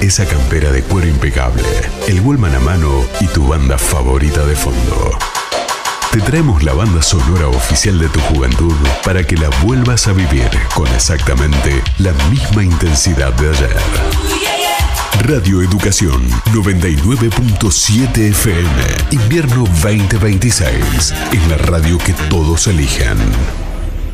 esa campera de cuero impecable, el Walkman a mano y tu banda favorita de fondo. Te traemos la banda sonora oficial de tu juventud para que la vuelvas a vivir con exactamente la misma intensidad de ayer. Radio Educación 99.7 FM, invierno 2026, es la radio que todos eligen.